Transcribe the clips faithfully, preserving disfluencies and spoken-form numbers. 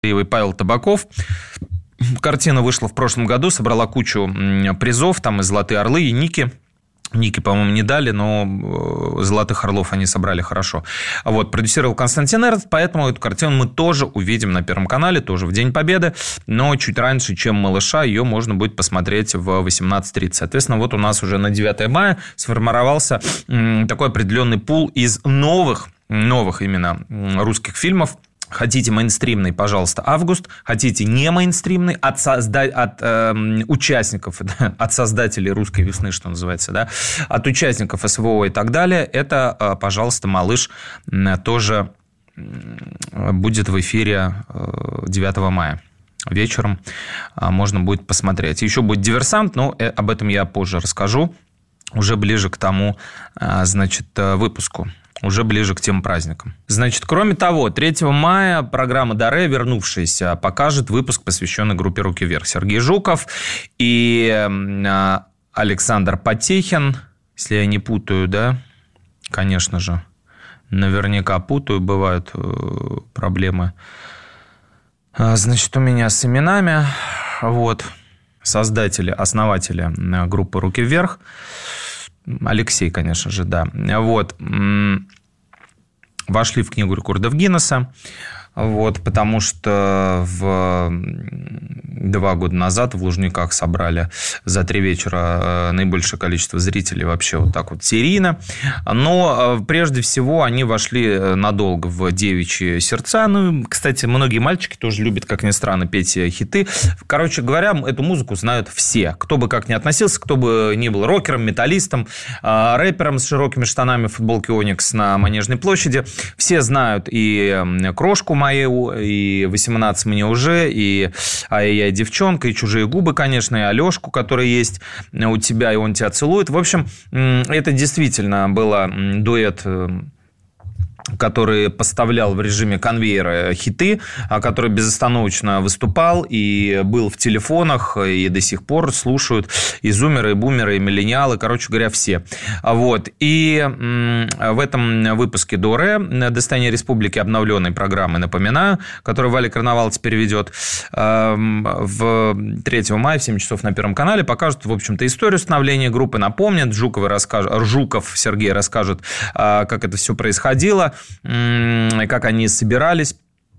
Павел Табаков. Картина вышла в прошлом году, собрала кучу призов, там и «Золотые орлы», и «Ники». Ники, по-моему, не дали, но «Золотых орлов» они собрали хорошо. Вот, продюсировал Константин Эрнст, поэтому эту картину мы тоже увидим на Первом канале, тоже в День Победы, но чуть раньше, чем «Малыша», ее можно будет посмотреть в восемнадцать тридцать. Соответственно, вот у нас уже на девятое мая сформировался такой определенный пул из новых, новых именно русских фильмов. Хотите мейнстримный, пожалуйста, август. Хотите не мейнстримный, от, созда... от э, участников, от создателей «Русской весны», что называется, да, от участников СВО и так далее, это, пожалуйста, «Малыш» тоже будет в эфире девятого мая. Вечером можно будет посмотреть. Еще будет «Диверсант», но об этом я позже расскажу, уже ближе к тому, значит, выпуску. Уже ближе к тем праздникам. Значит, кроме того, третьего мая программа «Дарэ», вернувшаяся, покажет выпуск, посвященный группе «Руки вверх». Сергей Жуков и Александр Потехин, если я не путаю, да, конечно же, наверняка путаю, бывают проблемы. Значит, у меня с именами, вот, создатели, основатели группы «Руки вверх». Алексей, конечно же, да. Вот. Вошли в книгу рекордов Гиннесса. Вот, потому что в два года назад в Лужниках собрали за три вечера наибольшее количество зрителей вообще вот так вот серийно. Но прежде всего они вошли надолго в девичьи сердца. Ну, кстати, многие мальчики тоже любят, как ни странно, петь хиты. Короче говоря, эту музыку знают все. Кто бы как ни относился, кто бы ни был рокером, металлистом, рэпером с широкими штанами в футболке «Оникс» на Манежной площади. Все знают и «Крошку мою», и «восемнадцать мне уже», и «Ай-яй, девчонка», и «Чужие губы», конечно, и Алешку, который есть у тебя, и он тебя целует. В общем, это действительно был дуэт, который поставлял в режиме конвейера хиты, который безостановочно выступал и был в телефонах, и до сих пор слушают и зумеры, и бумеры, и миллениалы, короче говоря, все. Вот. И в этом выпуске «Дарэ», «Достояние республики», обновленной программы, напоминаю, которую Валя Карнавал теперь ведет, в третьего мая в семь часов на Первом канале покажут, в общем-то, историю становления группы, напомнят, Жуков, расскажет, Жуков Сергей расскажет, как это все происходило, как они собирались,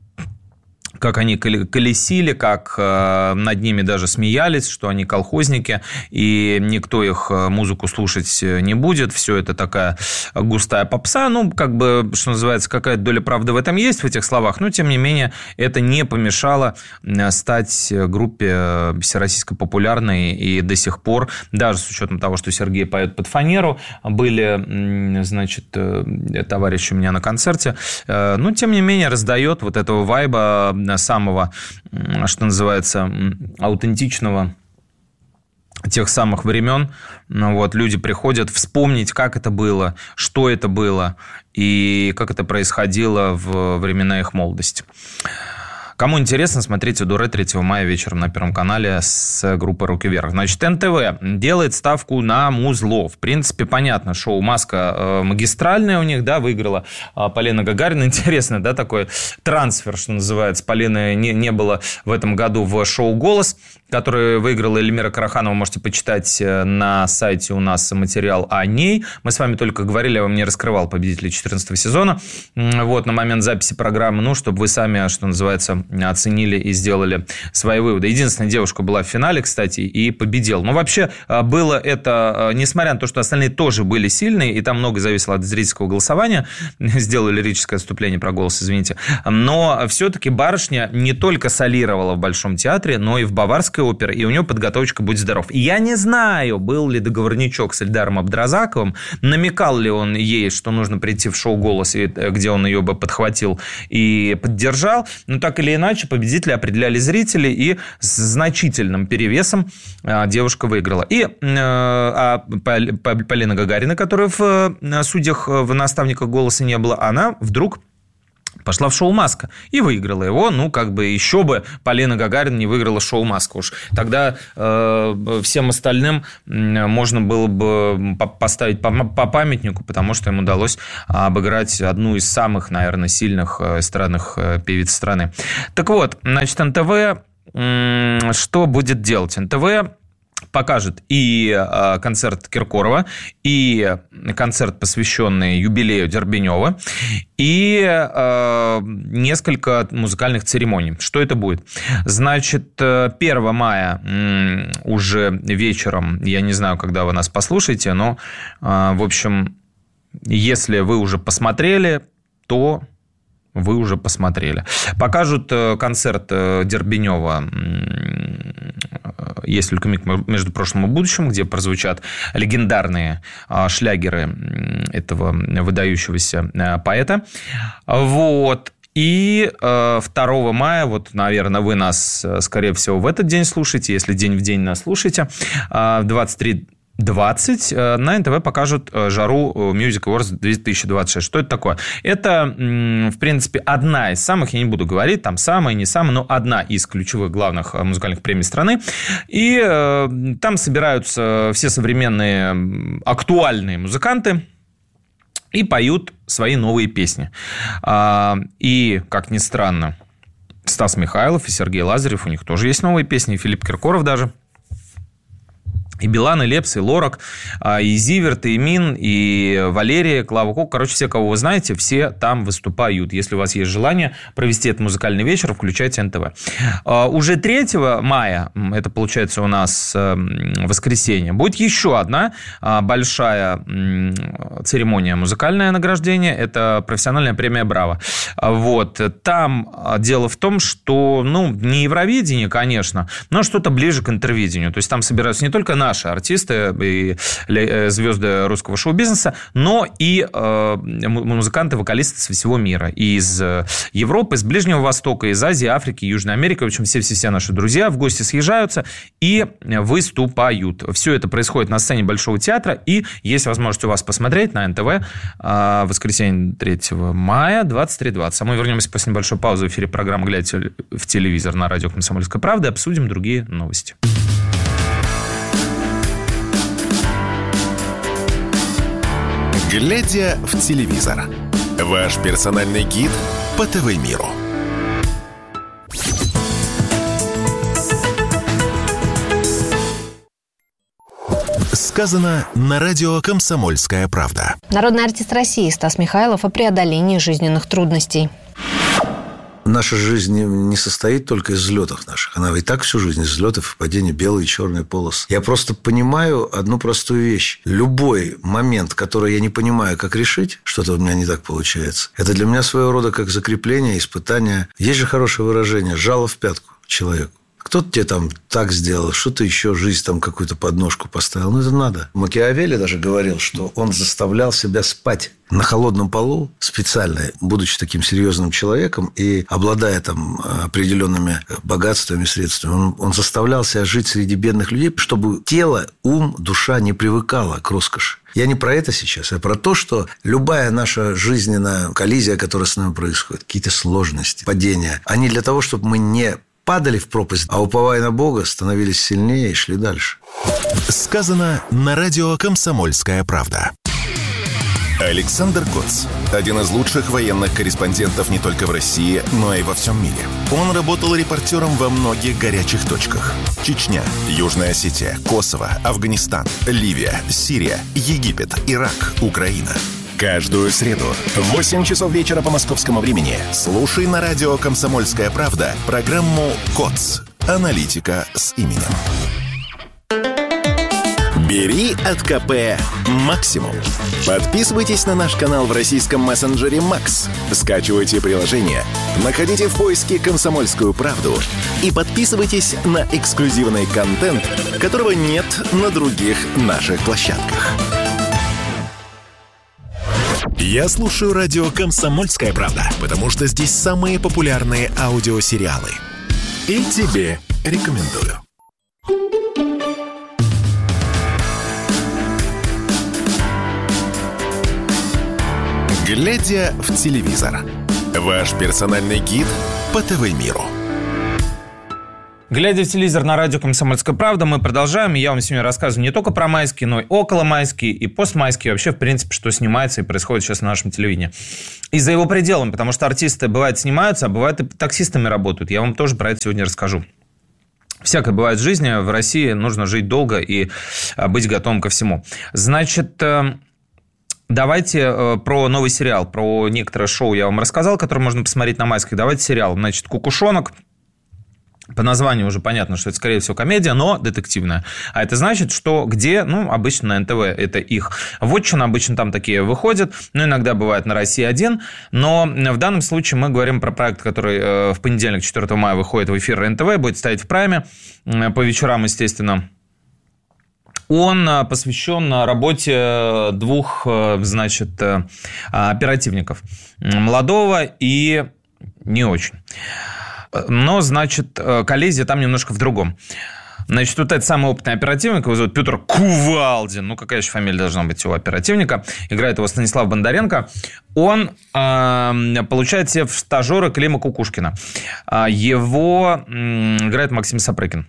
как они колесили, как над ними даже смеялись, что они колхозники, и никто их музыку слушать не будет. Все это такая густая попса. Ну, как бы, что называется, какая-то доля правды в этом есть, в этих словах. Но, тем не менее, это не помешало стать группе всероссийско популярной. И до сих пор, даже с учетом того, что Сергей поет под фанеру, были, значит, товарищи у меня на концерте, но, тем не менее, раздает вот этого вайба самого, что называется, аутентичного тех самых времен. Вот, люди приходят вспомнить, как это было, что это было и как это происходило в времена их молодости. Кому интересно, смотрите «Дарэ» третьего мая вечером на Первом канале с группой «Руки вверх». Значит, эн тэ вэ делает ставку на музло. В принципе, понятно, шоу «Маска» магистральное у них, да, выиграла Полина Гагарина. Интересно, да, такой трансфер, что называется. Полины не, не было в этом году в шоу «Голос», который выиграла Эльмира Караханова. Можете почитать на сайте у нас материал о ней. Мы с вами только говорили, я вам не раскрывал победителей четырнадцатого сезона. Вот, на момент записи программы, ну, чтобы вы сами, что называется, оценили и сделали свои выводы. Единственная девушка была в финале, кстати, и победила. Но вообще было это, несмотря на то, что остальные тоже были сильные, и там много зависело от зрительского голосования, сделаю лирическое отступление про «Голос», извините, но все-таки барышня не только солировала в Большом театре, но и в Баварской опере, и у нее подготовочка «Будь здоров». И я не знаю, был ли договорничок с Эльдаром Абдразаковым, намекал ли он ей, что нужно прийти в шоу «Голос», где он ее бы подхватил и поддержал, но так или иначе победителя определяли зрители, и с значительным перевесом девушка выиграла. И а Полина Гагарина, которая в судьях, в наставниках «Голоса» не было, она вдруг пошла в шоу «Маска» и выиграла его. Ну, как бы еще бы Полина Гагарина не выиграла шоу «Маска». Уж тогда э, всем остальным можно было бы поставить по, по памятнику, потому что им удалось обыграть одну из самых, наверное, сильных эстрадных певиц страны. Так вот, значит, эн тэ вэ э, что будет делать? эн тэ вэ покажет и э, концерт Киркорова, и концерт, посвященный юбилею Дербенева, и э, несколько музыкальных церемоний. Что это будет? Значит, первого мая э, уже вечером, я не знаю, когда вы нас послушаете, но, э, в общем, если вы уже посмотрели, то вы уже посмотрели. Покажут концерт Дербенева «Есть только миг между прошлым и будущим», где прозвучат легендарные шлягеры этого выдающегося поэта. Вот. И второго мая, вот, наверное, вы нас, скорее всего, в этот день слушаете, если день в день нас слушаете, двадцать три двадцать на эн тэ вэ покажут «Жару Music Awards две тысячи двадцать шесть». Что это такое? Это, в принципе, одна из самых, я не буду говорить, там самая, не самая, но одна из ключевых главных музыкальных премий страны. И там собираются все современные актуальные музыканты и поют свои новые песни. И, как ни странно, Стас Михайлов и Сергей Лазарев, у них тоже есть новые песни, и Филипп Киркоров даже. И Билан, и Лепс, и Лорак, и Зиверт, и Мин, и Валерия, Клава Кока. Короче, все, кого вы знаете, все там выступают. Если у вас есть желание провести этот музыкальный вечер, включайте эн тэ вэ. Уже третьего мая, это получается у нас воскресенье, будет еще одна большая церемония музыкальное награждение. Это профессиональная премия «Браво». Вот. Там дело в том, что, ну, не Евровидение, конечно, но что-то ближе к интервидению. То есть там собираются не только наши наши артисты и звезды русского шоу-бизнеса, но и музыканты, вокалисты со всего мира. И из Европы, из Ближнего Востока, из Азии, Африки, Южной Америки. В общем, все-все-все наши друзья в гости съезжаются и выступают. Все это происходит на сцене Большого театра. И есть возможность у вас посмотреть на эн тэ вэ в воскресенье третьего мая двадцать три двадцать. А мы вернемся после небольшой паузы в эфире программы «Глядя в телевизор» на радио «Комсомольская правда» и обсудим другие новости. «Глядя в телевизор» – ваш персональный гид по ТВ-миру. Сказано на радио «Комсомольская правда». Народный артист России Стас Михайлов о преодолении жизненных трудностей. Наша жизнь не состоит только из взлетов наших. Она и так всю жизнь из взлетов и падений, белые и черные полосы. Я просто понимаю одну простую вещь. Любой момент, который я не понимаю, как решить, что-то у меня не так получается, это для меня своего рода как закрепление, испытание. Есть же хорошее выражение: жало в пятку человеку. Кто-то тебе там так сделал, что-то еще, жизнь там какую-то подножку поставил. Ну, это надо. Макиавелли даже говорил, что он заставлял себя спать на холодном полу специально, будучи таким серьезным человеком и обладая там определенными богатствами, средствами. Он, он заставлял себя жить среди бедных людей, чтобы тело, ум, душа не привыкала к роскоши. Я не про это сейчас, а про то, что любая наша жизненная коллизия, которая с нами происходит, какие-то сложности, падения, они для того, чтобы мы не падали в пропасть, а уповая на Бога, становились сильнее и шли дальше. Сказано на радио «Комсомольская правда». Александр Коц – один из лучших военных корреспондентов не только в России, но и во всем мире. Он работал репортером во многих горячих точках: Чечня, Южная Осетия, Косово, Афганистан, Ливия, Сирия, Египет, Ирак, Украина. Каждую среду в восемь часов вечера по московскому времени слушай на радио «Комсомольская правда» программу «КОЦ. Аналитика с именем». Бери от ка пэ максимум. Подписывайтесь на наш канал в российском мессенджере Макс. Скачивайте приложение, находите в поиске «Комсомольскую правду» и подписывайтесь на эксклюзивный контент, которого нет на других наших площадках. Я слушаю радио «Комсомольская правда», потому что здесь самые популярные аудиосериалы. И тебе рекомендую. «Глядя в телевизор» Ваш персональный гид по ТВ-миру. Глядя в телевизор на радио «Комсомольская правда», мы продолжаем. Я вам сегодня рассказываю не только про майские, но и околомайские, и постмайские. Вообще, в принципе, что снимается и происходит сейчас на нашем телевидении. И за его пределами, потому что артисты, бывает, снимаются, а бывает, и таксистами работают. Я вам тоже про это сегодня расскажу. Всякое бывает в жизни. В России нужно жить долго и быть готовым ко всему. Значит... Давайте про новый сериал, про некоторое шоу я вам рассказал, которое можно посмотреть на майских. Давайте сериал. Значит, «Кукушонок». По названию уже понятно, что это, скорее всего, комедия, но детективная. А это значит, что где? Ну, обычно на эн тэ вэ это их вотчина, обычно там такие выходят. Ну, иногда бывает на Россия один. Но в данном случае мы говорим про проект, который в понедельник, четвёртого мая, выходит в эфир эн тэ вэ, будет стоять в прайме по вечерам, естественно. Он посвящен работе двух, значит, оперативников. Молодого и не очень. Но, значит, коллизия там немножко в другом. Значит, вот этот самый опытный оперативник, его зовут Петр Кувалдин. Ну, какая же фамилия должна быть у оперативника? Играет его Станислав Бондаренко. Он э, получает себе в стажера Клима Кукушкина. Его э, играет Максим Сапрыкин.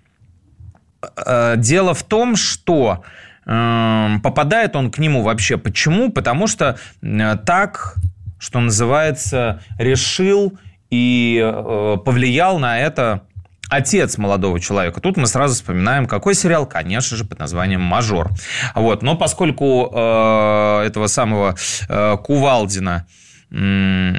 Дело в том, что э, попадает он к нему вообще. Почему? Потому что э, так, что называется, решил и э, повлиял на это отец молодого человека. Тут мы сразу вспоминаем, какой сериал? Конечно же, под названием «Мажор». Вот. Но поскольку э, этого самого э, Кувалдина... Э,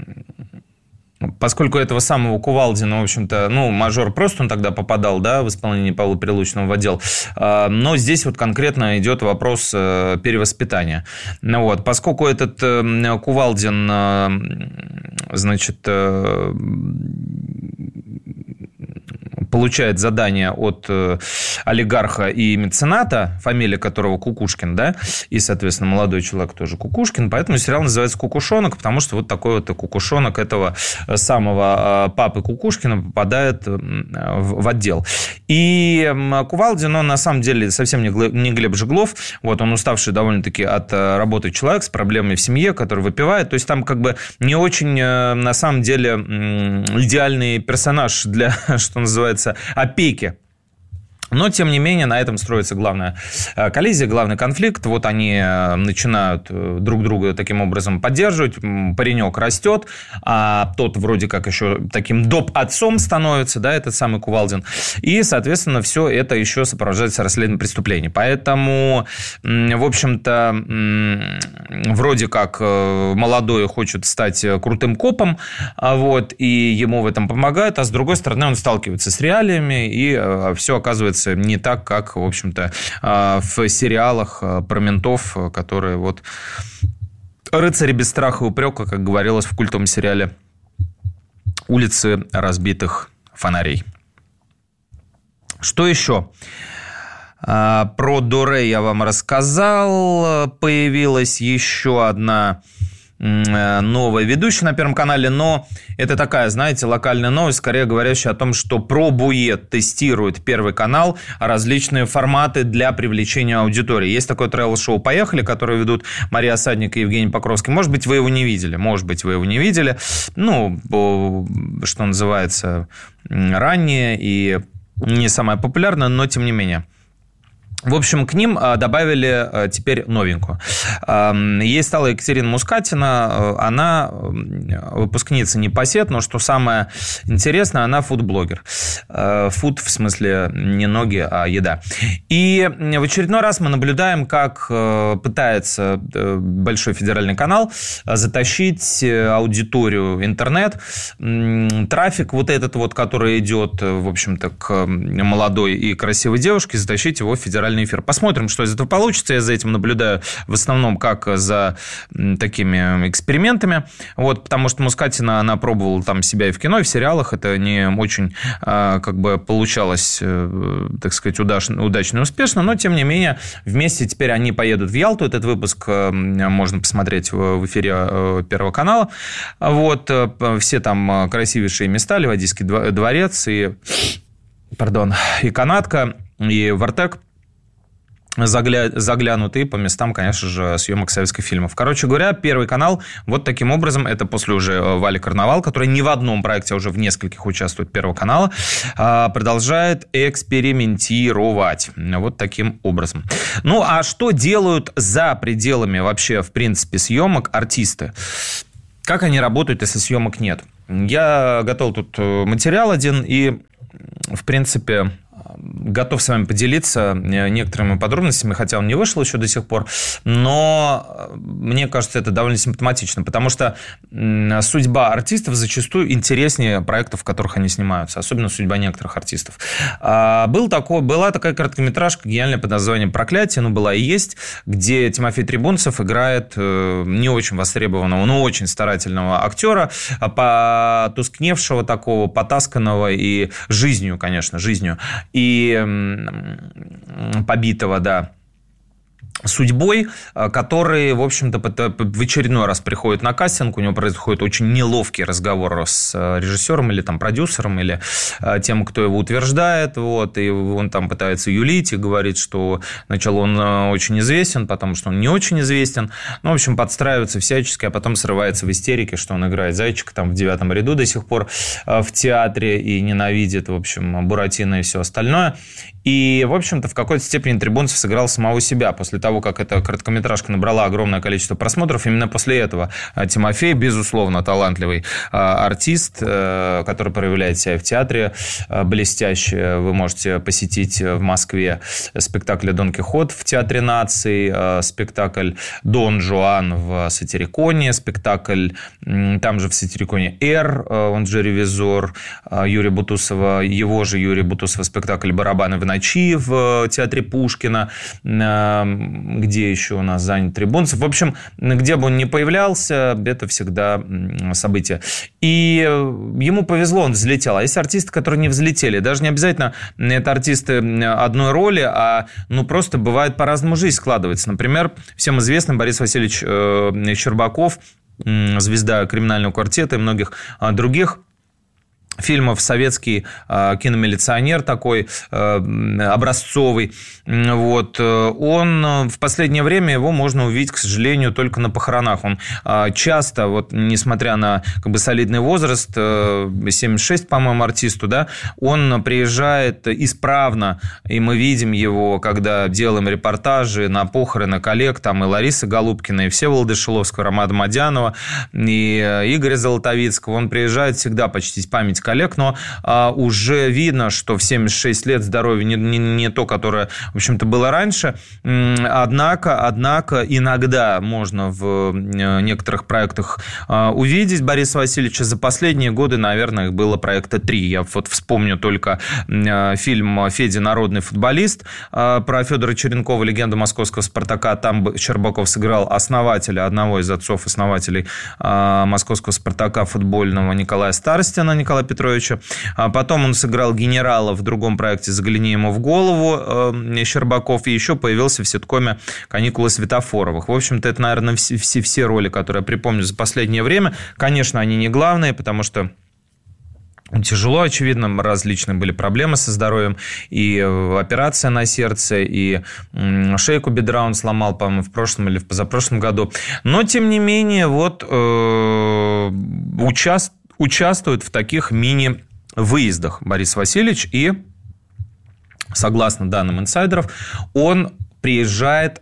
Поскольку этого самого Кувалдина, в общем-то, ну, «Мажор» просто он тогда попадал, да, в исполнении Павла Прилучного в отдел. Но здесь вот конкретно идет вопрос перевоспитания. Вот. Поскольку этот Кувалдин, значит, получает задание от олигарха и мецената, фамилия которого Кукушкин, да, и, соответственно, молодой человек тоже Кукушкин, поэтому сериал называется «Кукушонок», потому что вот такой вот кукушонок этого самого папы Кукушкина попадает в отдел. И Кувалдин, он на самом деле совсем не Глеб Жиглов, вот он уставший довольно-таки от работы человек с проблемами в семье, который выпивает, то есть там как бы не очень, на самом деле, идеальный персонаж для, что называется, опеки. Но, тем не менее, на этом строится главная коллизия, главный конфликт. Вот они начинают друг друга таким образом поддерживать. Паренек растет, а тот вроде как еще таким доп-отцом становится, да, этот самый Кувалдин. И, соответственно, все это еще сопровождается расследованием преступлений. Поэтому, в общем-то, вроде как молодой хочет стать крутым копом, вот, и ему в этом помогают, а с другой стороны он сталкивается с реалиями, и все оказывается не так, как, в общем-то, в сериалах про ментов, которые вот «Рыцари без страха и упрека», как говорилось в культовом сериале «Улицы разбитых фонарей». Что еще? Про Доре я вам рассказал. Появилась еще одна новая ведущая на Первом канале, но это такая, знаете, локальная новость, скорее говорящая о том, что пробует, тестирует Первый канал различные форматы для привлечения аудитории. Есть такое тревел-шоу «Поехали», которое ведут Мария Осадник и Евгений Покровский. Может быть, вы его не видели, может быть, вы его не видели. Ну, что называется, раннее и не самое популярное, но тем не менее. В общем, к ним добавили теперь новенькую. Ей стала Екатерина Мускатина. Она выпускница непосед, но что самое интересное, она фудблогер. Фуд в смысле не ноги, а еда. И в очередной раз мы наблюдаем, как пытается большой федеральный канал затащить аудиторию интернет. Трафик вот этот вот, который идет, в общем-то, к молодой и красивой девушке, затащить его в федеральный эфир. Посмотрим, что из этого получится. Я за этим наблюдаю в основном как за такими экспериментами. Вот, потому что Мускатина, она пробовала там себя и в кино, и в сериалах. Это не очень как бы получалось, так сказать, удачно, удачно и успешно. Но, тем не менее, вместе теперь они поедут в Ялту. Этот выпуск можно посмотреть в эфире Первого канала. Вот, все там красивейшие места. Ливадийский дворец и, пардон, и Канатка, и Вартек. Загля... заглянуты по местам, конечно же, съемок советских фильмов. Короче говоря, Первый канал вот таким образом, это после уже Вали Карнавал, которая не в одном проекте, а уже в нескольких участвует Первого канала, продолжает экспериментировать вот таким образом. Ну, а что делают за пределами вообще, в принципе, съемок артисты? Как они работают, если съемок нет? Я готовил тут материал один и, в принципе... готов с вами поделиться некоторыми подробностями, хотя он не вышел еще до сих пор, но мне кажется, это довольно симптоматично, потому что судьба артистов зачастую интереснее проектов, в которых они снимаются, особенно судьба некоторых артистов. Был такой, была такая короткометражка, гениальная под названием «Проклятие», ну, была и есть, где Тимофей Трибунцев играет не очень востребованного, но очень старательного актера, потускневшего такого, потасканного и жизнью, конечно, жизнью, и побитого, да, судьбой, который, в общем-то, в очередной раз приходит на кастинг, у него происходит очень неловкий разговор с режиссером или там продюсером, или тем, кто его утверждает, вот, и он там пытается юлить и говорит, что сначала он очень известен, потому что он не очень известен, ну, в общем, подстраивается всячески, а потом срывается в истерике, что он играет зайчика там в девятом ряду до сих пор в театре и ненавидит, в общем, Буратино и все остальное. И, в общем-то, в какой-то степени Трибунцев сыграл самого себя. После того, как эта короткометражка набрала огромное количество просмотров, именно после этого Тимофей, безусловно, талантливый артист, который проявляет себя в театре блестяще. Вы можете посетить в Москве спектакль «Дон Кихот» в Театре наций, спектакль «Дон Жуан» в Сатириконе, спектакль там же в Сатириконе «Р», он же «Ревизор» Юрия Бутусова, его же Юрия Бутусова спектакль «Барабаны в ночи» в Театре Пушкина, где еще у нас занят Трибунцев. В общем, где бы он ни появлялся, это всегда событие. И ему повезло, он взлетел. А есть артисты, которые не взлетели. Даже не обязательно это артисты одной роли, а ну, просто бывает по-разному жизнь складывается. Например, всем известный Борис Васильевич Щербаков, звезда «Криминального квартета» и многих других фильмов, советский э, киномилиционер такой э, образцовый. Вот. Он в последнее время, его можно увидеть, к сожалению, только на похоронах. Он э, часто, вот, несмотря на как бы солидный возраст, э, семьдесят шесть, по-моему, артисту, да, он приезжает исправно, и мы видим его, когда делаем репортажи на похороны коллег, там и Ларисы Голубкина, и Всеволода Шиловского, Романа Мадянова, и Игоря Золотовицкого. Он приезжает всегда почтить память коллег, но а, уже видно, что в семьдесят шесть лет здоровье не, не, не то, которое, в общем-то, было раньше. Однако, однако иногда можно в некоторых проектах а, увидеть Бориса Васильевича. За последние годы, наверное, их было проекта три. Я вот вспомню только а, фильм «Федя, народный футболист» а, про Федора Черенкова, легенду московского «Спартака». Там Щербаков сыграл основателя, одного из отцов-основателей а, московского «Спартака» футбольного Николая Старостина, Николая Петровича. А потом он сыграл генерала в другом проекте «Загляни ему в голову» Щербаков, и еще появился в ситкоме «Каникулы Светофоровых». В общем-то, это, наверное, все, все, все роли, которые я припомню за последнее время. Конечно, они не главные, потому что тяжело, очевидно, различные были проблемы со здоровьем, и операция на сердце, и шейку бедра он сломал, по-моему, в прошлом или в позапрошлом году. Но, тем не менее, вот э, участвует участвует в таких мини-выездах Борис Васильевич, и, согласно данным инсайдеров, он приезжает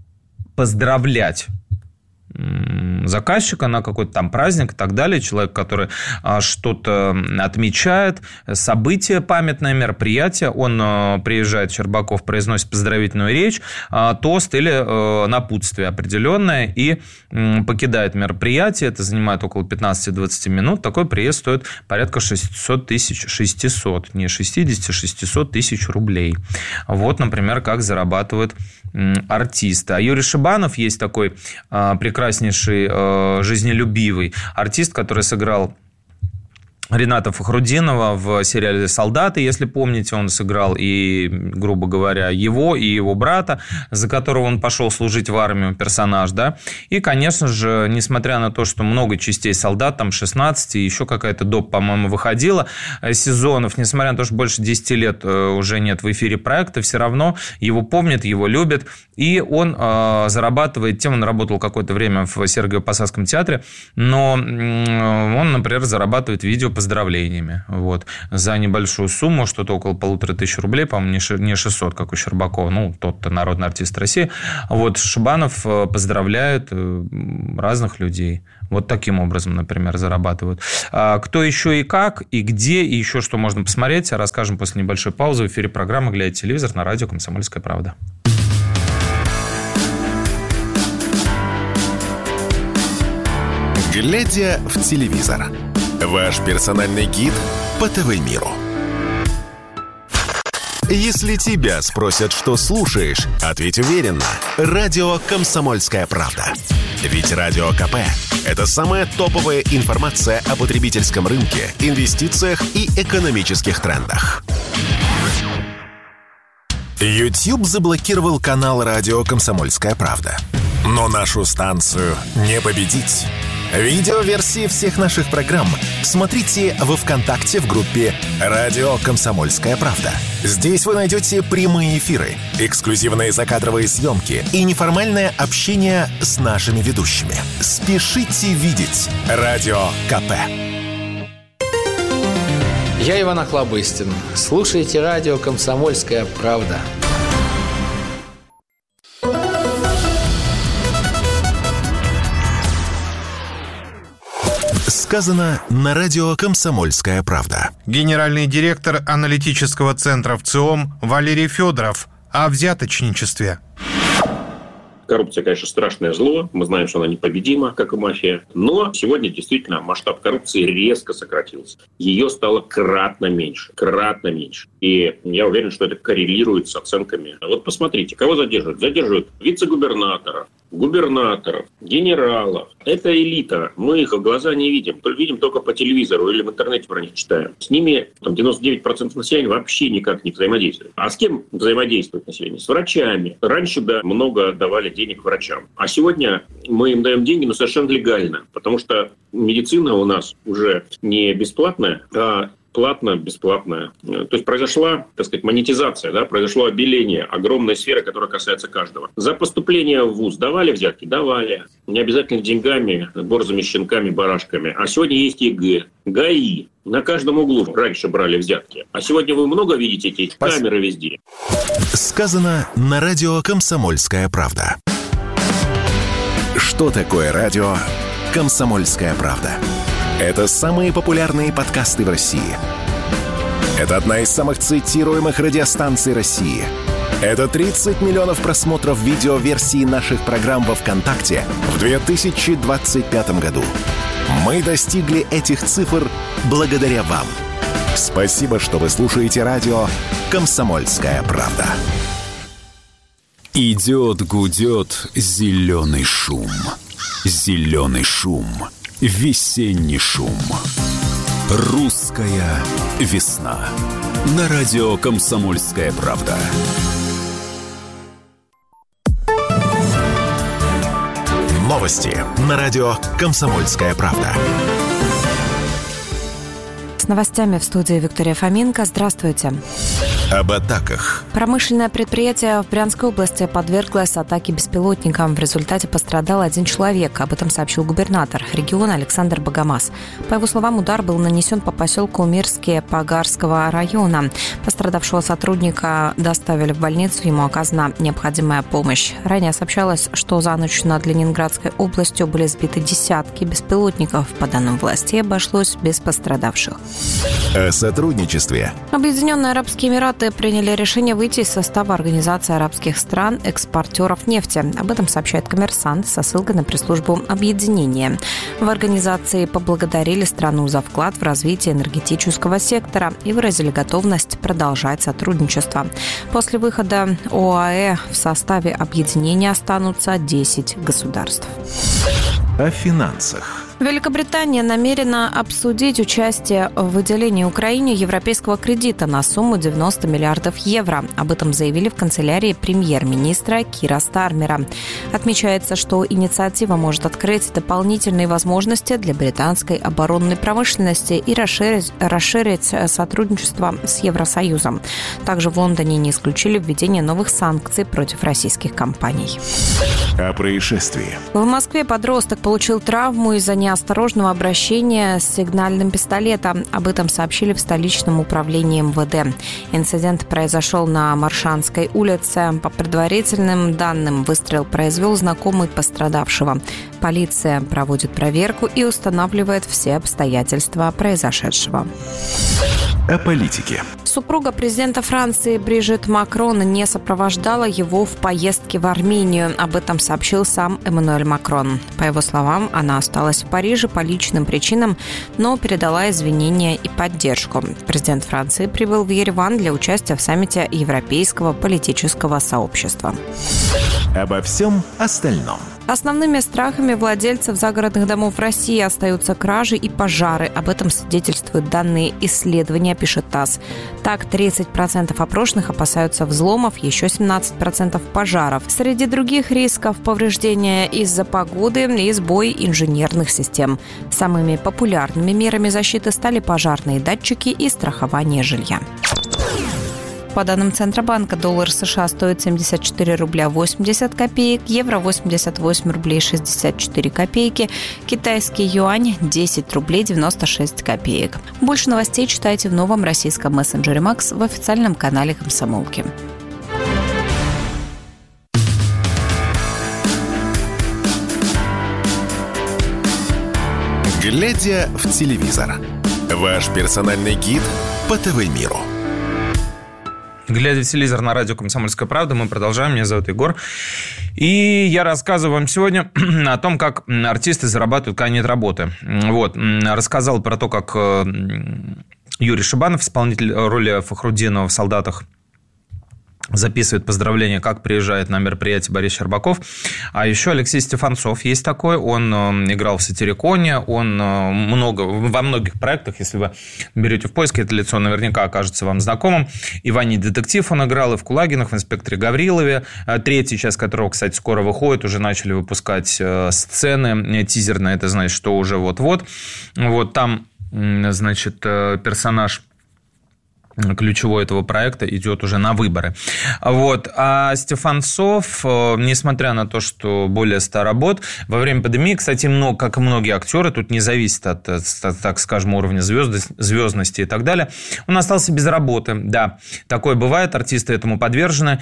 поздравлять заказчика на какой-то там праздник и так далее, человек, который что-то отмечает, событие памятное, мероприятие, он приезжает, Щербаков произносит поздравительную речь, тост или напутствие определенное и покидает мероприятие, это занимает около пятнадцать-двадцать минут, такой приезд стоит порядка шестьсот тысяч, шестьсот, не шестьдесят, шестьсот тысяч рублей. Вот, например, как зарабатывают артисты. А Юрий Шибанов есть такой прекраснейший, жизнелюбивый артист, который сыграл Рената Фахруддинова в сериале «Солдаты», если помните, он сыграл и, грубо говоря, его, и его брата, за которого он пошел служить в армию, персонаж, да. И, конечно же, несмотря на то, что много частей «Солдат», там шестнадцать, и еще какая-то доп, по-моему, выходила сезонов, несмотря на то, что больше десяти лет уже нет в эфире проекта, все равно его помнят, его любят, и он э, зарабатывает тем, он работал какое-то время в Сергиево-Посадском театре, но он, например, зарабатывает видео поздравлениями, вот, за небольшую сумму, что-то около полутора тысяч рублей, по-моему, не шестьсот, как у Щербакова, ну, тот-то народный артист России. Вот, Шибанов поздравляет разных людей. Вот таким образом, например, зарабатывают. А кто еще и как, и где, и еще что можно посмотреть, расскажем после небольшой паузы в эфире программы «Глядя телевизор» на радио «Комсомольская правда». «Глядя в телевизор» – ваш персональный гид по ТВ-миру. Если тебя спросят, что слушаешь, ответь уверенно. Радио «Комсомольская правда». Ведь Радио КП – это самая топовая информация о потребительском рынке, инвестициях и экономических трендах. YouTube заблокировал канал «Радио Комсомольская правда». Но нашу станцию не победить. Видеоверсии всех наших программ смотрите во ВКонтакте в группе «Радио Комсомольская правда». Здесь вы найдете прямые эфиры, эксклюзивные закадровые съемки и неформальное общение с нашими ведущими. Спешите видеть Радио КП. Я Иван Охлобыстин. Слушайте радио «Комсомольская правда». Сказано на радио «Комсомольская правда». Генеральный директор аналитического центра ВЦИОМ Валерий Федоров о взяточничестве. Коррупция, конечно, страшное зло. Мы знаем, что она непобедима, как и мафия. Но сегодня действительно масштаб коррупции резко сократился. Ее стало кратно меньше. Кратно меньше. И я уверен, что это коррелирует с оценками. Вот посмотрите, кого задерживают? Задерживают вице-губернаторов, губернаторов, генералов. Это элита. Мы их в глаза не видим. Видим только по телевизору или в интернете про них читаем. С ними там, девяносто девять процентов населения вообще никак не взаимодействует. А с кем взаимодействует население? С врачами. Раньше да, много давали денег врачам. А сегодня мы им даем деньги, но совершенно легально. Потому что медицина у нас уже не бесплатная, а платно-бесплатная. То есть произошла, так сказать, монетизация, да, произошло обеление огромной сферы, которая касается каждого. За поступление в вуз давали взятки? Давали. Не обязательно деньгами, борзыми щенками, барашками. А сегодня есть ЕГЭ, ГАИ. На каждом углу раньше брали взятки. А сегодня вы много видите эти камеры везде. Сказано на радио «Комсомольская правда». Что такое радио «Комсомольская правда»? Это самые популярные подкасты в России. Это одна из самых цитируемых радиостанций России. Это тридцать миллионов просмотров видеоверсии наших программ во ВКонтакте в две тысячи двадцать пятом году. Мы достигли этих цифр благодаря вам. Спасибо, что вы слушаете радио «Комсомольская правда». Идет, гудет зеленый шум. Зеленый шум. Весенний шум. Русская весна. На радио «Комсомольская правда». Новости на радио «Комсомольская правда». С новостями в студии Виктория Фоменко. Здравствуйте. Об атаках. Промышленное предприятие в Брянской области подверглось атаке беспилотником. В результате пострадал один человек. Об этом сообщил губернатор региона Александр Богомаз. По его словам, удар был нанесен по поселку Мирские Пагарского района. Пострадавшего сотрудника доставили в больницу, ему оказана необходимая помощь. Ранее сообщалось, что за ночь над Ленинградской областью были сбиты десятки беспилотников. По данным властей, обошлось без пострадавших. О сотрудничестве. Объединенные Арабские Эмираты приняли решение выйти из состава Организации арабских стран экспортеров нефти. Об этом сообщает «Коммерсант» со ссылкой на пресс-службу объединения. В организации поблагодарили страну за вклад в развитие энергетического сектора и выразили готовность продолжать сотрудничество. После выхода ОАЭ в составе объединения останутся десять государств. О финансах. Великобритания намерена обсудить участие в выделении Украине европейского кредита на сумму девяносто миллиардов евро. Об этом заявили в канцелярии премьер-министра Кира Стармера. Отмечается, что инициатива может открыть дополнительные возможности для британской оборонной промышленности и расширить, расширить сотрудничество с Евросоюзом. Также в Лондоне не исключили введение новых санкций против российских компаний. О происшествии. В Москве подросток получил травму из-за неосторожного обращения с сигнальным пистолетом. Об этом сообщили в столичном управлении эм вэ дэ. Инцидент произошел на Маршанской улице. По предварительным данным, выстрел произвел знакомый пострадавшего. Полиция проводит проверку и устанавливает все обстоятельства произошедшего. О политике. Супруга президента Франции Брижит Макрон не сопровождала его в поездке в Армению. Об этом сообщил сам Эммануэль Макрон. По его словам, она осталась в Париже по личным причинам, но передала извинения и поддержку. Президент Франции прибыл в Ереван для участия в саммите Европейского политического сообщества. Обо всем остальном. Основными страхами владельцев загородных домов в России остаются кражи и пожары. Об этом свидетельствуют данные исследования, пишет ТАСС. Так, тридцать процентов опрошенных опасаются взломов, еще семнадцать процентов пожаров. Среди других рисков повреждения из-за погоды и сбой инженерных систем. Самыми популярными мерами защиты стали пожарные датчики и страхование жилья. По данным Центробанка, доллар США стоит семьдесят четыре рубля восемьдесят копеек, евро восемьдесят восемь рублей шестьдесят четыре копейки, китайский юань десять рублей девяносто шесть копеек. Больше новостей читайте в новом российском мессенджере Макс в официальном канале «Комсомолки». Глядя в телевизор. Ваш персональный гид по ТВ-миру. Глядя в телевизор на радио «Комсомольская правда», мы продолжаем. Меня зовут Егор. И я рассказываю вам сегодня о том, как артисты зарабатывают, когда нет работы. Вот. Рассказал про то, как Юрий Шибанов, исполнитель роли Фахруддинова в «Солдатах», записывает поздравления, как приезжает на мероприятие Борис Щербаков. А еще Алексей Стефанцов есть такой. Он играл в «Сатириконе». Он много, во многих проектах, если вы берете в поиске, это лицо наверняка окажется вам знакомым. «Иване детектив» он играл, и в «Кулагинах», в «Инспекторе Гаврилове». Третья часть которого, кстати, скоро выходит. Уже начали выпускать сцены тизерные. Это значит, что уже вот-вот. Вот там, значит, персонаж ключевой этого проекта идет уже на выборы. Вот. А Стефанцов, несмотря на то, что более ста работ, во время пандемии, кстати, много, как и многие актеры, тут не зависит от, так скажем, уровня звезд, звездности и так далее, он остался без работы. Да, такое бывает, артисты этому подвержены.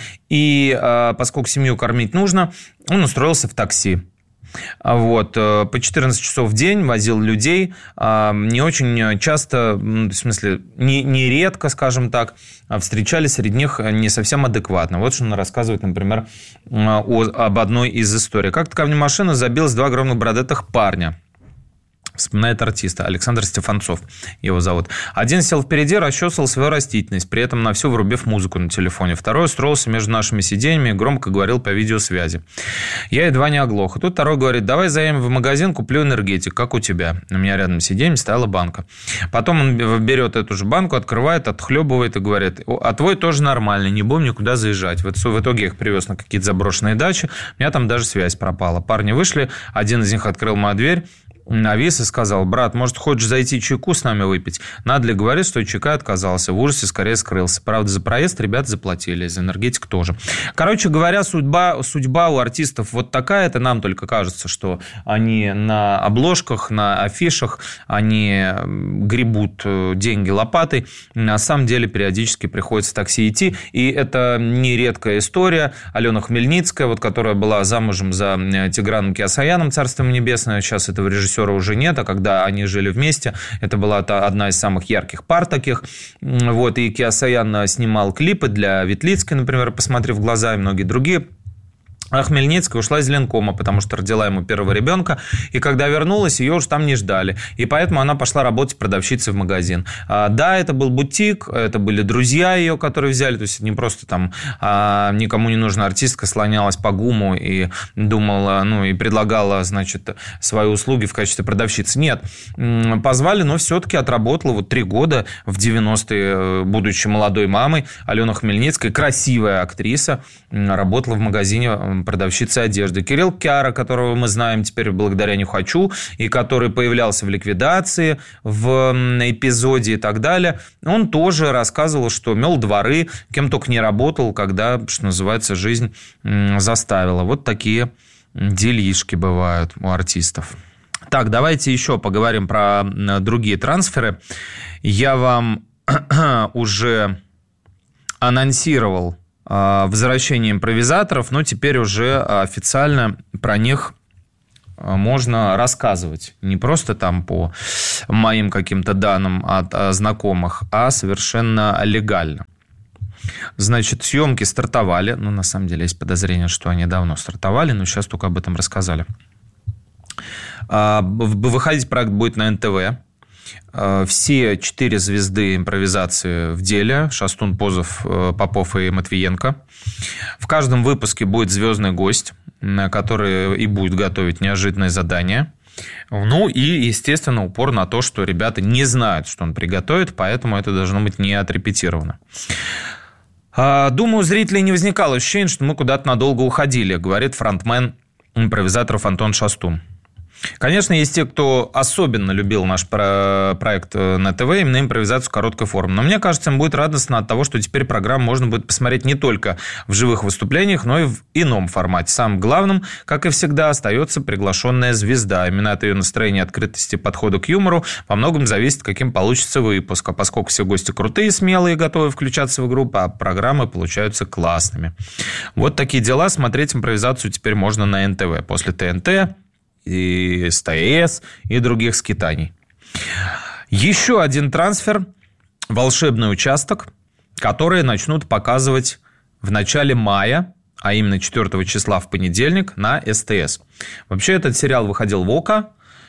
И поскольку семью кормить нужно, он устроился в такси. Вот, по четырнадцать часов в день возил людей, не очень часто, в смысле, не, не редко, скажем так, встречались среди них не совсем адекватно. Вот что он рассказывает, например, о, об одной из историй. Как-то ко мне машина забилась два огромных бородатых парня. Вспоминает артиста Александр Стефанцов, его зовут. Один сел впереди, расчесывал свою растительность, при этом на всю врубив музыку на телефоне. Второй устроился между нашими сиденьями и громко говорил по видеосвязи. Я едва не оглох. И тут второй говорит: давай заедем в магазин, куплю энергетик, как у тебя. У меня рядом с сиденьем стояла банка. Потом он берет эту же банку, открывает, отхлебывает и говорит: а твой тоже нормальный, не будем никуда заезжать. В итоге я их привез на какие-то заброшенные дачи, у меня там даже связь пропала. Парни вышли, один из них открыл мою дверь, навис и сказал: брат, может, хочешь зайти чайку с нами выпить? Надо ли говорить, что чайка отказался. В ужасе скорее скрылся. Правда, за проезд ребята заплатили, за энергетик тоже. Короче говоря, судьба, судьба у артистов вот такая. Это нам только кажется, что они на обложках, на афишах, они гребут деньги лопатой. На самом деле периодически приходится в такси идти. И это не редкая история. Алена Хмельницкая, вот, которая была замужем за Тиграном Кеосаяном, царство ему небесное, сейчас этого режиссера уже нет, а когда они жили вместе, это была одна из самых ярких пар таких. Вот, и Кеосаян снимал клипы для Ветлицкой, например, «Посмотри в глаза», и многие другие А Хмельницкая ушла из Ленкома, потому что родила ему первого ребенка. И когда вернулась, ее уже там не ждали. И поэтому она пошла работать продавщицей в магазин. А, да, это был бутик, это были друзья ее, которые взяли. То есть не просто там а, никому не нужная артистка слонялась по ГУМу и думала, ну, и предлагала, значит, свои услуги в качестве продавщицы. Нет, позвали, но все-таки отработала вот три года в девяностые, будучи молодой мамой. Алена Хмельницкая, красивая актриса, работала в магазине продавщицы одежды. Кирилл Кяра, которого мы знаем теперь благодаря «Нюхачу», и который появлялся в «Ликвидации», в эпизоде и так далее, он тоже рассказывал, что мел дворы, кем только не работал, когда, что называется, жизнь заставила. Вот такие делишки бывают у артистов. Так, давайте еще поговорим про другие трансферы. Я вам уже анонсировал возвращение импровизаторов, но теперь уже официально про них можно рассказывать. Не просто там по моим каким-то данным от знакомых, а совершенно легально. Значит, съемки стартовали. Ну, на самом деле, есть подозрение, что они давно стартовали, но сейчас только об этом рассказали. Выходить проект будет на эн тэ вэ. Все четыре звезды импровизации в деле: Шастун, Позов, Попов и Матвиенко. В каждом выпуске будет звездный гость, который и будет готовить неожиданные задания. Ну и, естественно, упор на то, что ребята не знают, что он приготовит, поэтому это должно быть не отрепетировано. Думаю, у зрителей не возникало ощущения, что мы куда-то надолго уходили, говорит фронтмен импровизаторов Антон Шастун. Конечно, есть те, кто особенно любил наш проект на ТВ, именно импровизацию короткой формы. Но мне кажется, им будет радостно от того, что теперь программу можно будет посмотреть не только в живых выступлениях, но и в ином формате. Самым главным, как и всегда, остается приглашенная звезда. Именно от ее настроения, открытости, подхода к юмору во многом зависит, каким получится выпуск. А поскольку все гости крутые, смелые, готовы включаться в игру, а программы получаются классными. Вот такие дела. Смотреть импровизацию теперь можно на эн тэ вэ. После тэ эн тэ и эс тэ эс, и других скитаний. Еще один трансфер – волшебный участок, который начнут показывать в начале мая, а именно четвёртого числа в понедельник на эс тэ эс. Вообще этот сериал выходил в ОКО,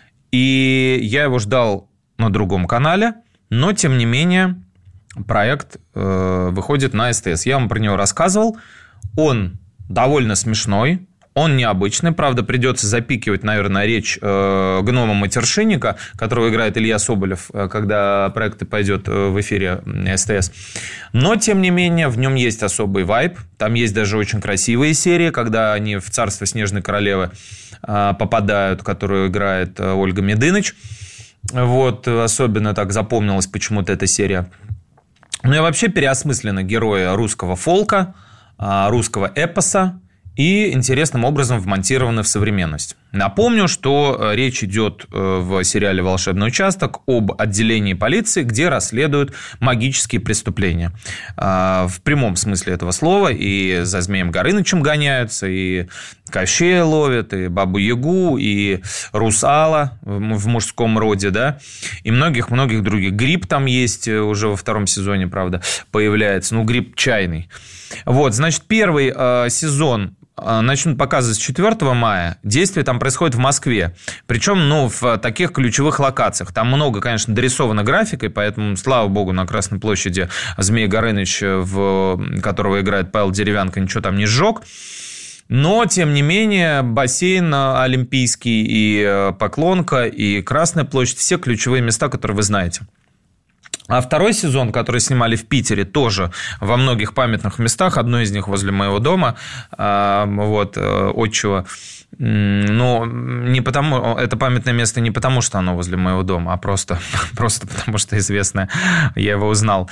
и я его ждал на другом канале, но тем не менее проект э, выходит на эс тэ эс. Я вам про него рассказывал. Он довольно смешной. Он необычный, правда, придется запикивать, наверное, речь э, гнома-матершинника, которого играет Илья Соболев, когда проект пойдет в эфире эс тэ эс. Но, тем не менее, в нем есть особый вайб. Там есть даже очень красивые серии, когда они в царство Снежной Королевы э, попадают, которую играет Ольга Медыныч. Вот, особенно так запомнилась почему-то эта серия. Ну и вообще переосмыслены герои русского фолка, э, русского эпоса, и интересным образом вмонтированы в современность. Напомню, что речь идет в сериале «Волшебный участок» об отделении полиции, где расследуют магические преступления. В прямом смысле этого слова. И за Змеем Горынычем гоняются, и Кощея ловят, и Бабу-Ягу, и Русала в мужском роде, да, и многих-многих других. Гриб там есть уже во втором сезоне, правда, появляется. Ну, гриб чайный. Вот, значит, первый сезон начнут показывать с четвёртого мая. Действие там происходит в Москве. Причем, ну, в таких ключевых локациях. Там много, конечно, дорисовано графикой, поэтому, слава богу, на Красной площади Змей Горыныч, в которого играет Павел Деревянко, ничего там не сжег. Но, тем не менее, бассейн Олимпийский и Поклонка, и Красная площадь – все ключевые места, которые вы знаете. А второй сезон, который снимали в Питере, тоже во многих памятных местах. Одно из них возле моего дома, вот, отчего. Но не потому, это памятное место не потому, что оно возле моего дома, а просто, просто потому, что известное, я его узнал.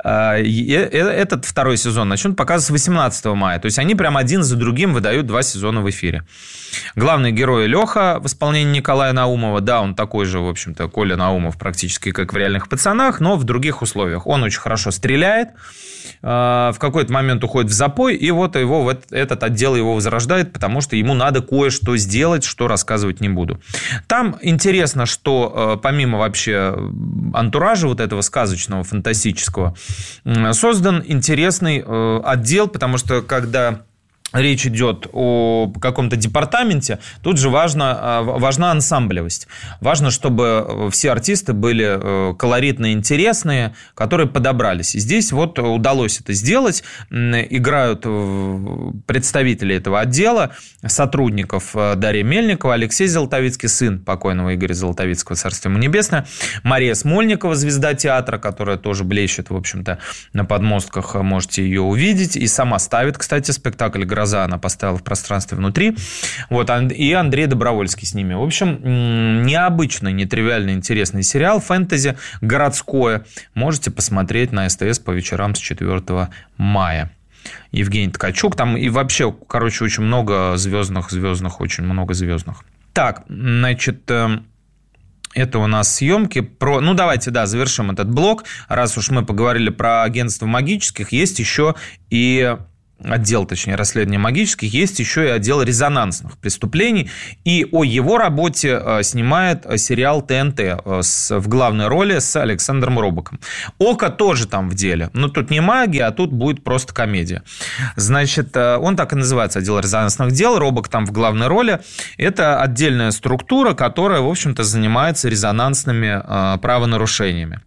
Этот второй сезон начнут показывать восемнадцатого мая. То есть они прям один за другим выдают два сезона в эфире. Главный герой Леха в исполнении Николая Наумова. Да, он такой же, в общем-то, Коля Наумов практически как в «Реальных пацанах», но в других условиях. Он очень хорошо стреляет, в какой-то момент уходит в запой, и вот его, вот этот отдел его возрождает, потому что ему надо кое-что сделать, что рассказывать не буду. Там интересно, что помимо вообще антуража вот этого сказочного, фантастического, создан интересный отдел, потому что когда речь идет о каком-то департаменте, тут же важно, важна ансамблевость. Важно, чтобы все артисты были колоритные, интересные, которые подобрались. И здесь вот удалось это сделать. Играют представители этого отдела, сотрудников Дарья Мельникова, Алексей Золотовицкий, сын покойного Игоря Золотовицкого, царствие ему небесное, Мария Смольникова, звезда театра, которая тоже блещет, в общем-то, на подмостках, можете ее увидеть. И сама ставит, кстати, спектакль «Гроза», она поставила в пространстве внутри. Вот, и Андрей Добровольский с ними. В общем, необычный, нетривиальный, интересный сериал фэнтези городское. Можете посмотреть на СТС по вечерам с четвёртого мая. Евгений Ткачук. Там и вообще, короче, очень много звездных, звездных, очень много звездных. Так, значит... Это у нас съемки про... Ну, давайте, да, завершим этот блок. Раз уж мы поговорили про агентство магических, есть еще и... отдел, точнее, расследования магических, есть еще и отдел резонансных преступлений. И о его работе снимает сериал ТНТ с, в главной роли с Александром Робоком. Око тоже там в деле. Но тут не магия, а тут будет просто комедия. Значит, он так и называется, отдел резонансных дел. Робок там в главной роли. Это отдельная структура, которая, в общем-то, занимается резонансными правонарушениями.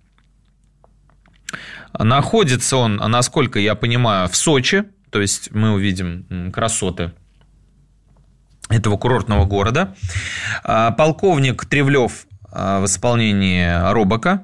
Находится он, насколько я понимаю, в Сочи. То есть мы увидим красоты этого курортного города. Полковник Тревлев в исполнении Робока.